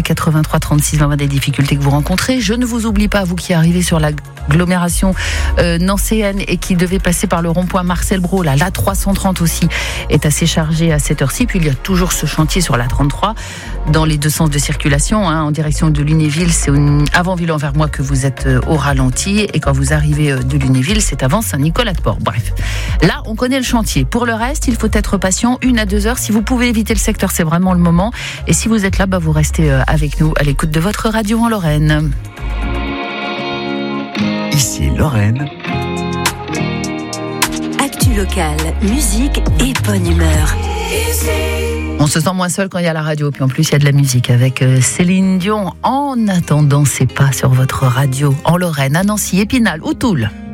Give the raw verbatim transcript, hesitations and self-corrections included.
quatre-vingt-trois trente-six vingt des difficultés que vous rencontrez. Je ne vous oublie pas, vous qui arrivez sur l'agglomération euh, nancéenne et qui devez passer par le rond-point Marcel Brault, là, l'A trois cent trente aussi est assez chargée à cette heure-ci. Puis il y a toujours ce chantier sur l'A trente-trois dans les deux sens de circulation, hein, en direction de Lunéville. C'est avant Ville-en-Vermois que vous êtes au ralenti, et quand vous arrivez de Lunéville, c'est avant Saint-Nicolas-de-Port. Bref, là, on connaît le chantier. Pour le reste, il faut être patient, une à deux heures. Si vous pouvez éviter le secteur, c'est vraiment le moment. Et si vous êtes là, bah, vous restez avec nous à l'écoute de votre radio en Lorraine. Ici Lorraine. Actu locale, musique et bonne humeur. On se sent moins seul quand il y a la radio. Puis en plus, il y a de la musique avec Céline Dion. En attendant, c'est pas sur votre radio en Lorraine, à Nancy, Épinal ou Toul.